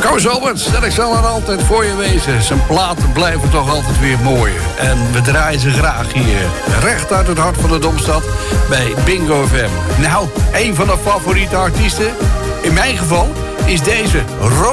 Koos Alberts, ik zal er altijd voor je wezen. Zijn platen blijven toch altijd weer mooi. En we draaien ze graag hier, recht uit het hart van de Domstad, bij Bingo FM. Nou, een van de favoriete artiesten, in mijn geval, is deze